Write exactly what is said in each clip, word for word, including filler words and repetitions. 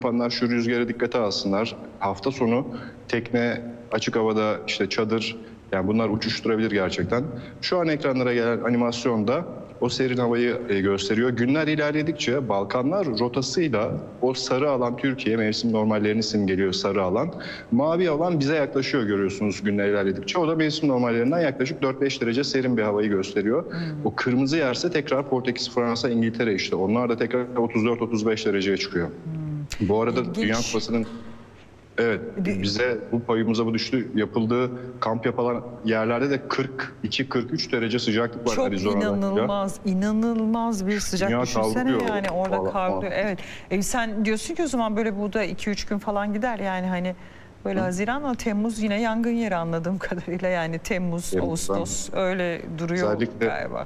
yapanlar şu rüzgara dikkate alsınlar. Hafta sonu tekne, açık havada işte çadır, yani bunlar uçuşturabilir gerçekten. Şu an ekranlara gelen animasyonda o serin havayı gösteriyor. Günler ilerledikçe Balkanlar rotasıyla o sarı alan Türkiye mevsim normallerini simgeliyor, sarı alan. Mavi alan bize yaklaşıyor görüyorsunuz günler ilerledikçe. O da mevsim normallerinden yaklaşık dört beş derece serin bir havayı gösteriyor. Hmm. O kırmızı yerse tekrar Portekiz, Fransa, İngiltere işte. Onlar da tekrar otuz dört otuz beş dereceye çıkıyor. Hmm. Bu arada İlginç. Dünya Kupası'nın evet, bize bu payımıza bu düştü. Yapıldığı kamp yapılan yerlerde de kırk iki kırk üç derece sıcaklık var. Çok inanılmaz, ya. inanılmaz bir sıcak. Dünya düşünsene kavruluyor. Yani orada Vallahi. kavruluyor. Evet. E sen diyorsun ki o zaman böyle burada iki üç gün falan gider yani hani böyle Hı. Haziran ama Temmuz yine yangın yeri anladığım kadarıyla yani Temmuz, Temmuz Ağustos öyle duruyor özellikle galiba.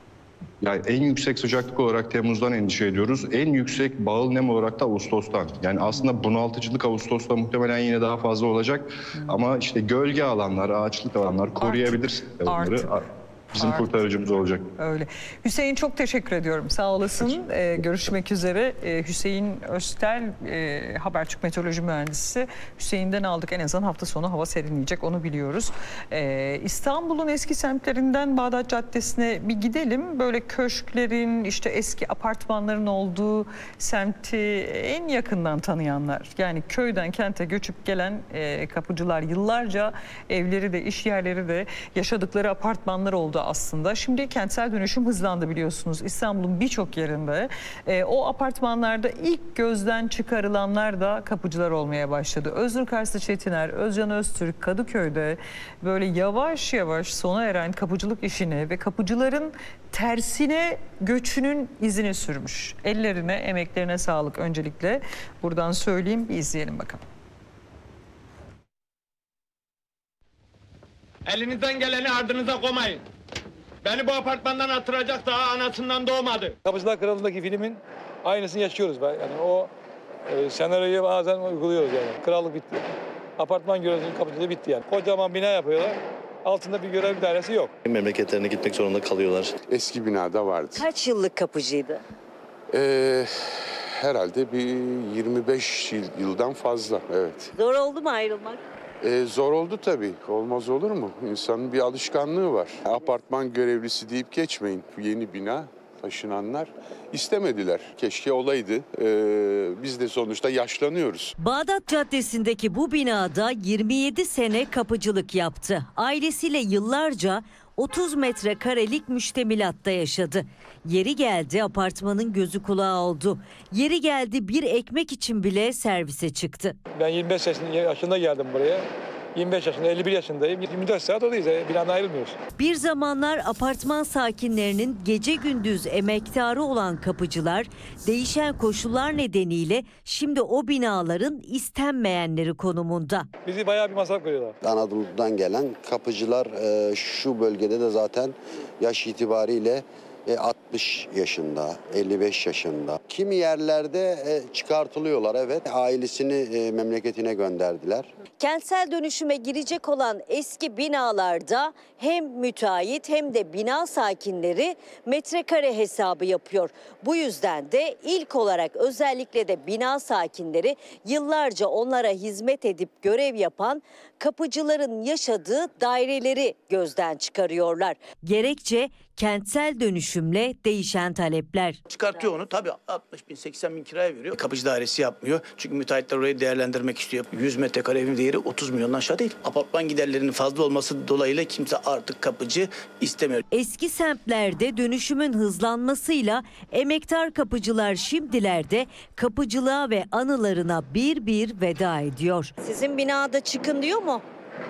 Yani en yüksek sıcaklık olarak Temmuz'dan endişe ediyoruz. En yüksek bağıl nem olarak da Ağustos'tan. Yani aslında bunaltıcılık Ağustos'ta muhtemelen yine daha fazla olacak. Hmm. Ama işte gölge alanlar, ağaçlık alanlar koruyabilirsiniz onları. Bizim Artık. kurtarıcımız olacak. Öyle. Hüseyin çok teşekkür ediyorum. Sağ olasın. Ee, görüşmek üzere. Ee, Hüseyin Öztel, e, Habertürk Meteoroloji Mühendisi. Hüseyin'den aldık. En azından hafta sonu hava serinleyecek. Onu biliyoruz. Ee, İstanbul'un eski semtlerinden Bağdat Caddesi'ne bir gidelim. Böyle köşklerin, işte eski apartmanların olduğu semti en yakından tanıyanlar. Yani köyden kente göçüp gelen e, kapıcılar yıllarca evleri de, iş yerleri de, yaşadıkları apartmanlar oldu aslında. Şimdi kentsel dönüşüm hızlandı biliyorsunuz. İstanbul'un birçok yerinde e, o apartmanlarda ilk gözden çıkarılanlar da kapıcılar olmaya başladı. Özgür Karslı Çetiner, Özcan Öztürk Kadıköy'de böyle yavaş yavaş sona eren kapıcılık işini ve kapıcıların tersine göçünün izini sürmüş. Ellerine, emeklerine sağlık öncelikle. Buradan söyleyeyim, bir izleyelim bakalım. Elinizden geleni ardınıza koymayın. Beni bu apartmandan attıracak daha anasından doğmadı. Kapıcılar Kralı'ndaki filmin aynısını yaşıyoruz. Yani o e, senaryoyu bazen uyguluyoruz yani. Krallık bitti. Apartman görevlisinin kapıcılığı bitti yani. Kocaman bina yapıyorlar. Altında bir görev dairesi yok. Memleketlerine gitmek zorunda kalıyorlar. Eski binada vardı. Kaç yıllık kapıcıydı? Ee, herhalde bir yirmi beş yıldan fazla, evet. Zor oldu mu ayrılmak? Ee, zor oldu tabii. Olmaz olur mu? İnsanın bir alışkanlığı var. Apartman görevlisi deyip geçmeyin. Yeni bina, taşınanlar istemediler. Keşke olaydı. Ee, biz de sonuçta yaşlanıyoruz. Bağdat Caddesi'ndeki bu binada yirmi yedi sene kapıcılık yaptı. Ailesiyle yıllarca otuz metrekarelik müştemilatta yaşadı. Yeri geldi apartmanın gözü kulağı oldu. Yeri geldi bir ekmek için bile servise çıktı. Ben yirmi beş yaşında geldim buraya. yirmi beş yaşında, elli bir yaşındayım. yirmi dört saat oradayız. Binadan ayrılmıyoruz. Bir zamanlar apartman sakinlerinin gece gündüz emektarı olan kapıcılar değişen koşullar nedeniyle şimdi o binaların istenmeyenleri konumunda. Bizi bayağı bir masraf koyuyorlar. Anadolu'dan gelen kapıcılar şu bölgede de zaten yaş itibariyle altmış yaşında, elli beş yaşında. Kimi yerlerde çıkartılıyorlar, evet. Ailesini memleketine gönderdiler. Kentsel dönüşüme girecek olan eski binalarda hem müteahhit hem de bina sakinleri metrekare hesabı yapıyor. Bu yüzden de ilk olarak özellikle de bina sakinleri yıllarca onlara hizmet edip görev yapan kapıcıların yaşadığı daireleri gözden çıkarıyorlar. Gerekçe kentsel dönüşümle değişen talepler. Çıkartıyor onu, tabii altmış bin seksen bin kiraya veriyor. Kapıcı dairesi yapmıyor. Çünkü müteahhitler orayı değerlendirmek istiyor. yüz metrekare evin değeri otuz milyondan aşağı değil. Apartman giderlerinin fazla olması dolayısıyla kimse artık kapıcı istemiyor. Eski semtlerde dönüşümün hızlanmasıyla emektar kapıcılar şimdilerde kapıcılığa ve anılarına bir bir veda ediyor. Sizin binada çıkın diyor mu?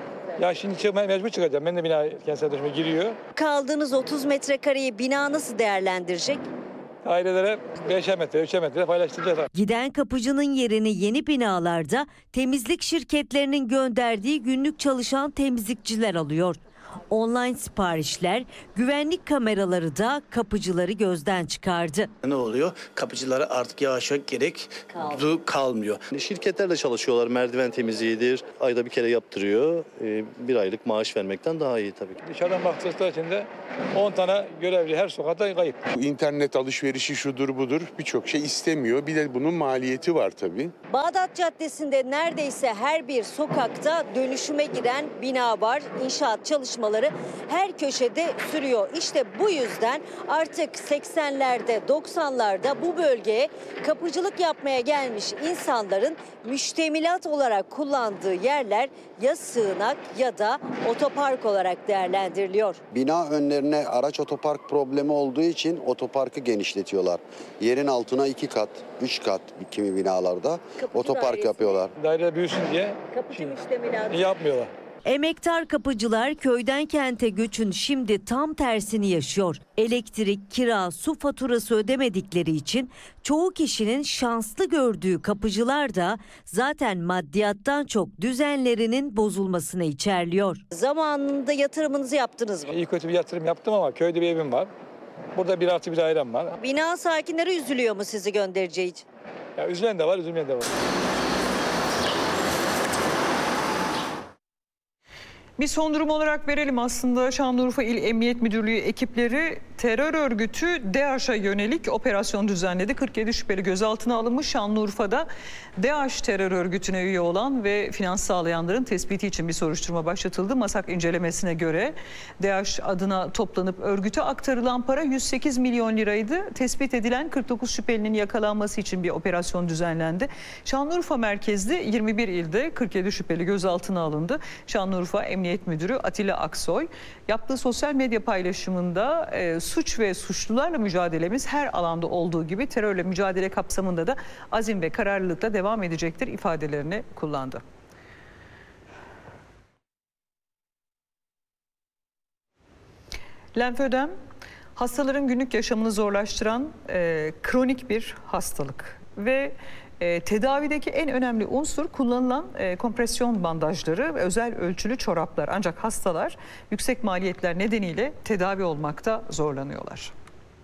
Ya şimdi çıkmaya mecbur çıkacağım. Ben de bina kentsel dönüşüme giriyor. Kaldığınız otuz metrekareyi bina nasıl değerlendirecek? Ailelere beşer metre, üçer metre paylaştıracağız. Giden kapıcının yerini yeni binalarda temizlik şirketlerinin gönderdiği günlük çalışan temizlikçiler alıyor. Online siparişler, güvenlik kameraları da kapıcıları gözden çıkardı. Ne oluyor? Kapıcılara artık yavaş yavaş gerek du- kalmıyor. Şirketlerle çalışıyorlar. Merdiven temizliğidir. Ayda bir kere yaptırıyor. Ee, bir aylık maaş vermekten daha iyi tabii ki. Dışarıdan baktıkları için de on tane görevli her sokakta kayıp. Bu İnternet alışverişi şudur budur birçok şey istemiyor. Bir de bunun maliyeti var tabii. Bağdat Caddesi'nde neredeyse her bir sokakta dönüşüme giren bina var. İnşaat çalışmaları her köşede sürüyor. İşte bu yüzden artık seksenlerde, doksanlarda bu bölgeye kapıcılık yapmaya gelmiş insanların müştemilat olarak kullandığı yerler ya sığınak ya da otopark olarak değerlendiriliyor. Bina önlerine araç otopark problemi olduğu için otoparkı genişletiyorlar. Yerin altına iki kat, üç kat kimi binalarda Kapıcı otopark dairesi. yapıyorlar. Daire büyüsün diye Kapıcı müştemilatı. yapmıyorlar. Emektar kapıcılar köyden kente göçün şimdi tam tersini yaşıyor. Elektrik, kira, su faturası ödemedikleri için çoğu kişinin şanslı gördüğü kapıcılar da zaten maddiyattan çok düzenlerinin bozulmasını içerliyor. Zamanında yatırımınızı yaptınız mı? İyi kötü bir yatırım yaptım ama köyde bir evim var. Burada bir artı bir dairem var. Bina sakinleri üzülüyor mu sizi göndereceği için? Ya üzülen de var, üzülmeyen de var. Bir son durum olarak verelim aslında. Şanlıurfa İl Emniyet Müdürlüğü ekipleri terör örgütü DAEŞ'a yönelik operasyon düzenledi. kırk yedi şüpheli gözaltına alınmış. Şanlıurfa'da DAEŞ terör örgütüne üye olan ve finans sağlayanların tespiti için bir soruşturma başlatıldı. MASAK incelemesine göre DAEŞ adına toplanıp örgüte aktarılan para yüz sekiz milyon liraydı. Tespit edilen kırk dokuz şüphelinin yakalanması için bir operasyon düzenlendi. Şanlıurfa merkezli yirmi bir ilde kırk yedi şüpheli gözaltına alındı. Şanlıurfa Emniyet Müdürü Atilla Aksoy yaptığı sosyal medya paylaşımında e, suç ve suçlularla mücadelemiz her alanda olduğu gibi terörle mücadele kapsamında da azim ve kararlılıkla devam edecektir ifadelerini kullandı. Lenfödem hastaların günlük yaşamını zorlaştıran e, kronik bir hastalık ve E, tedavideki en önemli unsur kullanılan e, kompresyon bandajları ve özel ölçülü çoraplar. Ancak hastalar yüksek maliyetler nedeniyle tedavi olmakta zorlanıyorlar.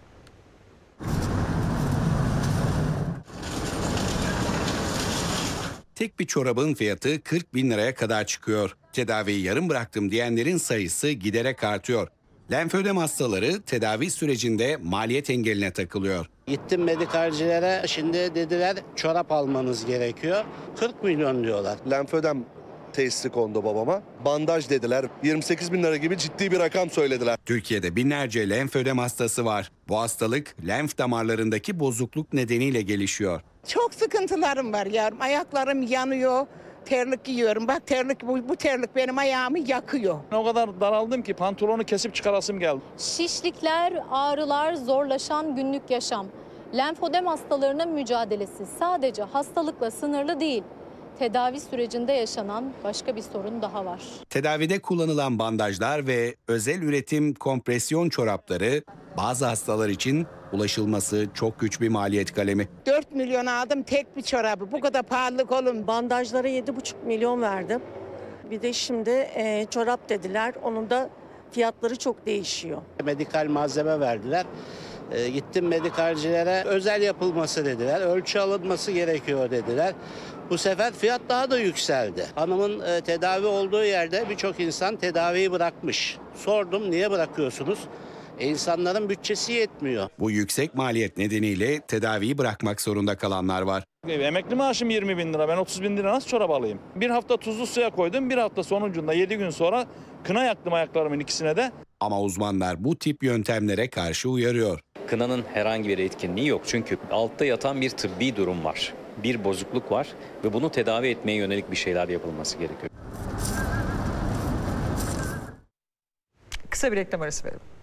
Tek bir çorabın fiyatı kırk bin liraya kadar çıkıyor. Tedaviyi yarım bıraktım diyenlerin sayısı giderek artıyor. Lenfödem hastaları tedavi sürecinde maliyet engeline takılıyor. Gittim medikalcilere, şimdi dediler çorap almanız gerekiyor. kırk milyon diyorlar. Lenfödem tesisi kondu babama. Bandaj dediler. yirmi sekiz bin lira gibi ciddi bir rakam söylediler. Türkiye'de binlerce lenfödem hastası var. Bu hastalık lenf damarlarındaki bozukluk nedeniyle gelişiyor. Çok sıkıntılarım var yavrum. Ayaklarım yanıyor. Terlik giyiyorum. Bak terlik bu, bu terlik benim ayağımı yakıyor. O kadar daraldım ki pantolonu kesip çıkarasım geldi. Şişlikler, ağrılar, zorlaşan günlük yaşam. Lenfödem hastalarının mücadelesi sadece hastalıkla sınırlı değil. Tedavi sürecinde yaşanan başka bir sorun daha var. Tedavide kullanılan bandajlar ve özel üretim kompresyon çorapları bazı hastalar için ulaşılması çok güç bir maliyet kalemi. dört milyon aldım tek bir çorabı. Bu kadar pahalılık olur. Bandajlara yedi buçuk milyon verdim. Bir de şimdi e, çorap dediler. Onun da fiyatları çok değişiyor. Medikal malzeme verdiler. E, gittim medikalcilere özel yapılması dediler. Ölçü alınması gerekiyor dediler. Bu sefer fiyat daha da yükseldi. Hanımın e, tedavi olduğu yerde birçok insan tedaviyi bırakmış. Sordum niye bırakıyorsunuz? E, insanların bütçesi yetmiyor. Bu yüksek maliyet nedeniyle tedaviyi bırakmak zorunda kalanlar var. Emekli maaşım yirmi bin lira. Ben otuz bin lira nasıl çorap alayım? Bir hafta tuzlu suya koydum. Bir hafta sonucunda yedi gün sonra kına yaktım ayaklarımın ikisine de. Ama uzmanlar bu tip yöntemlere karşı uyarıyor. Kınanın herhangi bir etkinliği yok. Çünkü altta yatan bir tıbbi durum var. Bir bozukluk var ve bunu tedavi etmeye yönelik bir şeyler yapılması gerekiyor. Kısa bir reklam arası verelim.